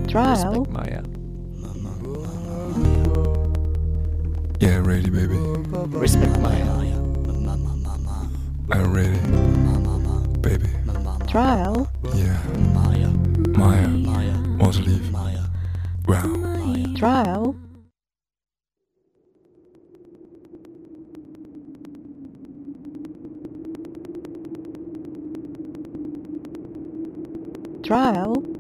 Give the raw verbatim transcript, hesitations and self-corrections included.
Trial. Respect Maya. Yeah, ready, baby. Respect Maya. I'm ready, baby. Trial. Yeah, Maya wants to leave ground. Trial. Trial.